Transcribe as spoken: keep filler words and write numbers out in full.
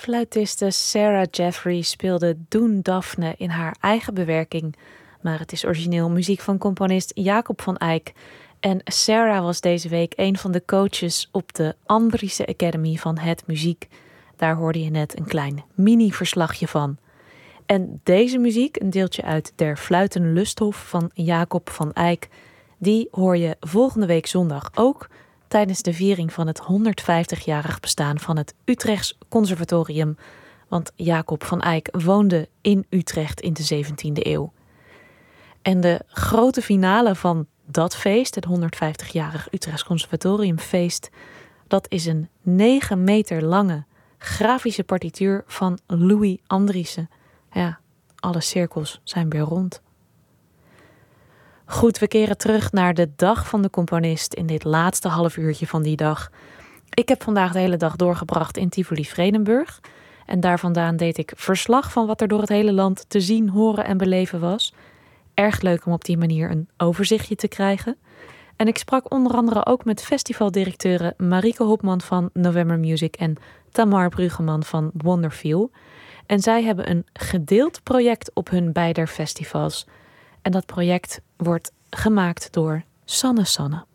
fluitiste Sarah Jeffrey speelde Doen Daphne in haar eigen bewerking, maar het is origineel muziek van componist Jacob van Eyck. En Sarah was deze week een van de coaches op de Andriessen Academy van Het Muziek. Daar hoorde je net een klein mini-verslagje van. En deze muziek, een deeltje uit Der Fluiten Lusthof van Jacob van Eyck, die hoor je volgende week zondag ook tijdens de viering van het honderdvijftigjarig bestaan van het Utrechts Conservatorium. Want Jacob van Eyck woonde in Utrecht in de zeventiende eeuw. En de grote finale van dat feest, het honderdvijftigjarig Utrechts Conservatoriumfeest, dat is een negen meter lange grafische partituur van Louis Andriessen. Ja, alle cirkels zijn weer rond. Goed, we keren terug naar de dag van de componist in dit laatste half uurtje van die dag. Ik heb vandaag de hele dag doorgebracht in Tivoli-Vredenburg. En daar vandaan deed ik verslag van wat er door het hele land te zien, horen en beleven was. Erg leuk om op die manier een overzichtje te krijgen. En ik sprak onder andere ook met festivaldirecteuren Marieke Hopman van November Music en Tamar Bruggeman van Wonderfeel. En zij hebben een gedeeld project op hun beider festivals. En dat project wordt gemaakt door Sanne Sanne.